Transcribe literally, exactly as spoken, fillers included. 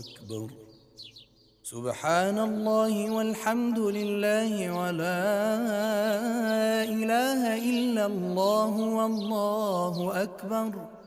أكبر. سبحان الله والحمد لله ولا إله إلا الله والله أكبر.